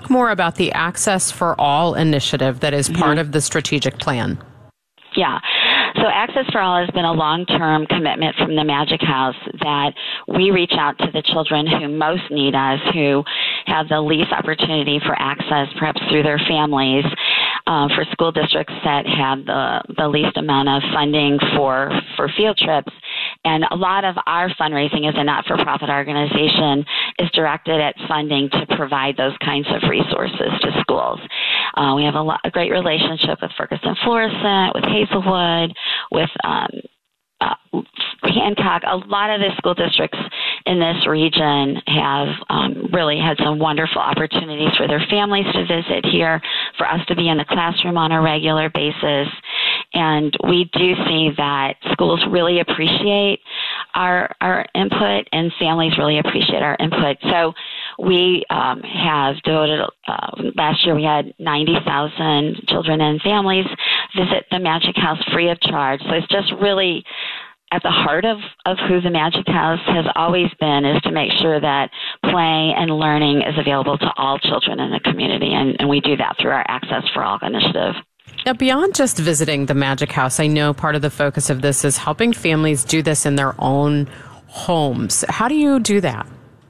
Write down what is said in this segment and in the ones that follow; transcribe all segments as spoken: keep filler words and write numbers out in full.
talk more about the Access for All initiative that is part mm-hmm. of the strategic plan. Yeah. So Access for All has been a long-term commitment from the Magic House that we reach out to the children who most need us, who have the least opportunity for access, perhaps through their families, uh, for school districts that have the, the least amount of funding for, for field trips. And a lot of our fundraising as a not-for-profit organization is directed at funding to provide those kinds of resources to schools. Uh, we have a, lot, a great relationship with Ferguson Florissant, with Hazelwood, with um, uh, Hancock. A lot of the school districts in this region have um, really had some wonderful opportunities for their families to visit here, for us to be in the classroom on a regular basis. And we do see that schools really appreciate our our input, and families really appreciate our input. So we um, have devoted, uh, last year we had ninety thousand children and families visit the Magic House free of charge. So it's just really at the heart of, of who the Magic House has always been, is to make sure that play and learning is available to all children in the community. And, and we do that through our Access for All initiative. Now, beyond just visiting the Magic House, I know part of the focus of this is helping families do this in their own homes. How do you do that?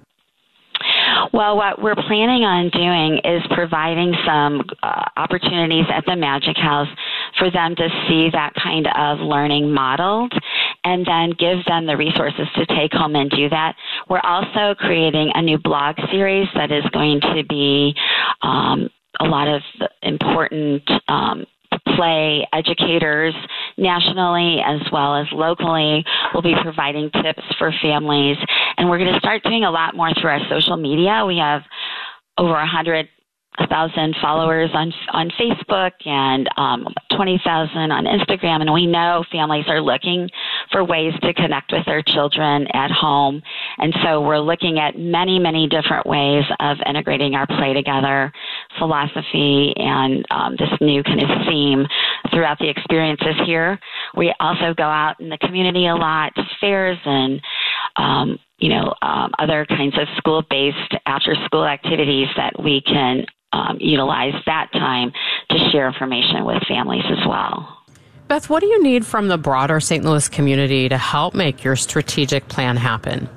Well, what we're planning on doing is providing some uh, opportunities at the Magic House for them to see that kind of learning modeled, and then give them the resources to take home and do that. We're also creating a new blog series that is going to be um, a lot of important um, play educators nationally as well as locally will be providing tips for families. And we're going to start doing a lot more through our social media. We have over one hundred thousand followers on on Facebook and um, twenty thousand on Instagram. And we know families are looking for ways to connect with their children at home. And so we're looking at many, many different ways of integrating our play together philosophy and um, this new kind of theme throughout the experiences here. We also go out in the community a lot to fairs and um, you know, um, other kinds of school-based after-school activities that we can um, utilize that time to share information with families as well. Beth, what do you need from the broader Saint Louis community to help make your strategic plan happen?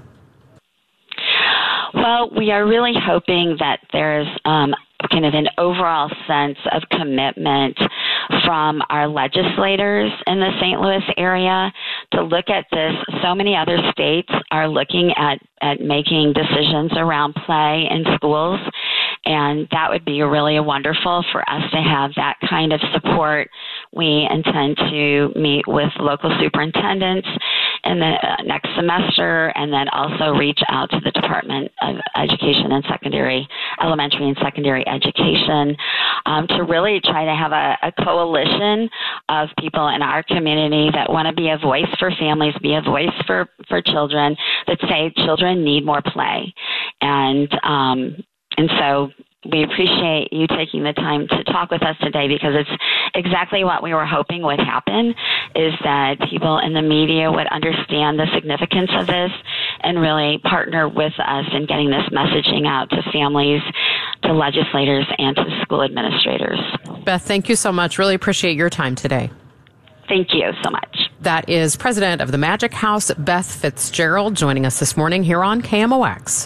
Well, we are really hoping that there's um, kind of an overall sense of commitment from our legislators in the Saint Louis area to look at this. So many other states are looking at, at making decisions around play in schools, and that would be really wonderful for us to have that kind of support. We intend to meet with local superintendents in the uh, next semester, and then also reach out to the Department of Education and Secondary, Elementary and Secondary Education, um, to really try to have a, a coalition of people in our community that want to be a voice for families, be a voice for, for children, that say children need more play. And, um, and so we appreciate you taking the time to talk with us today, because it's exactly what we were hoping would happen, is that people in the media would understand the significance of this and really partner with us in getting this messaging out to families, to legislators, and to school administrators. Beth, thank you so much. Really appreciate your time today. Thank you so much. That is President of the Magic House, Beth Fitzgerald, joining us this morning here on K M O X.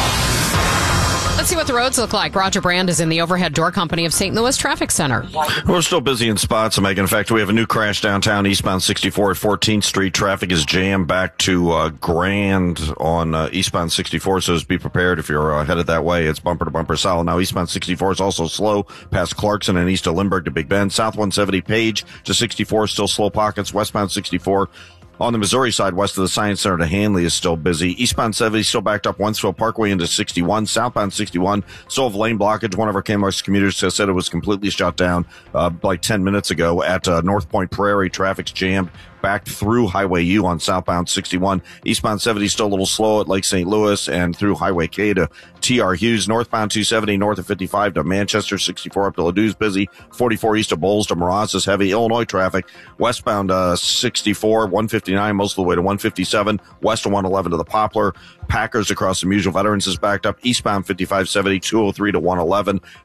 Let's see what the roads look like. Roger Brand is in the Overhead Door Company of Saint Louis Traffic Center. We're still busy in spots, Megan. In fact, we have a new crash downtown, eastbound sixty-four at fourteenth Street. Traffic is jammed back to uh, Grand on uh, eastbound sixty-four, so just be prepared if you're uh, headed that way. It's bumper to bumper solid. Now, eastbound sixty-four is also slow past Clarkson and east of Lindbergh to Big Bend. South one seventy Page to sixty-four, still slow pockets. Westbound sixty-four. On the Missouri side, west of the Science Center to Hanley is still busy. Eastbound seventy still backed up Wentzville Parkway into sixty-one. Southbound sixty-one still have lane blockage. One of our K M O X commuters said it was completely shut down uh, like ten minutes ago at uh, North Point Prairie. Traffic's jammed back through Highway U on southbound sixty-one. Eastbound seventy still a little slow at Lake Saint Louis and through Highway K to T R Hughes. Northbound two seventy north of fifty-five to Manchester. sixty-four up to Ladou's busy. forty-four east of Bowles to Moroz is heavy. Illinois traffic westbound uh, sixty-four, one fifty-nine most of the way to one fifty-seven. West of one eleven to the Poplar. Packers across the Musial Veterans is backed up. Eastbound fifty-five seventy, two oh three to one eleven.